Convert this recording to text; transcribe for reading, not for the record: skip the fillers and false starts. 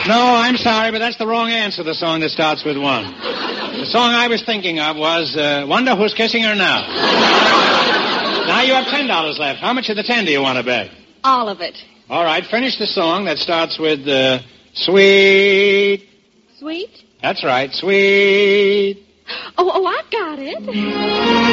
No, I'm sorry, but that's the wrong answer, the song that starts with 1. The song I was thinking of was, Wonder Who's Kissing Her Now. Now you have $10 left. How much of the 10 do you want to bet? All of it. All right, finish the song that starts with, sweet. Sweet? That's right, sweet. Oh, I've got it.